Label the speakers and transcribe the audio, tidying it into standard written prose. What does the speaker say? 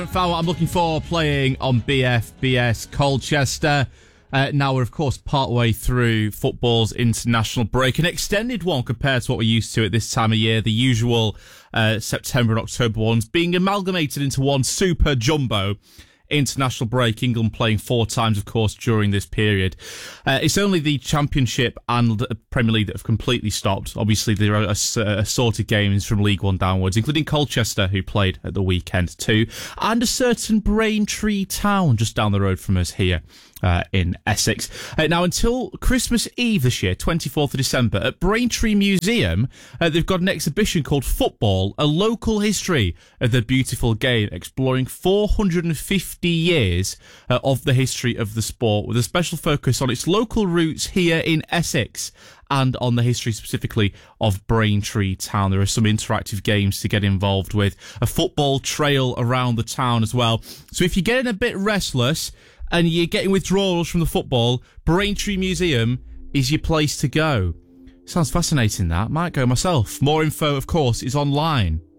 Speaker 1: Found what I'm looking for playing on BFBS Colchester. Now we're, of course, partway through football's international break. An extended one compared to what we're used to at this time of year. The usual September and October ones being amalgamated into one super jumbo international break. England playing 4 times, of course, during this period. It's only the Championship and the Premier League that have completely stopped. Obviously, there are assorted games from League One downwards, including Colchester, who played at the weekend too, and a certain Braintree town just down the road from us here in Essex. Now, until Christmas Eve this year, 24th of December, at Braintree Museum, they've got an exhibition called Football, a local history of the beautiful game, exploring 450 years of the history of the sport, with a special focus on its local roots here in Essex and on the history specifically of Braintree town. There are some interactive games to get involved with, a football trail around the town as well. So if you're getting a bit restless and you're getting withdrawals from the football, Braintree Museum is your place to go. Sounds fascinating, that. Might go myself. More info, of course, is online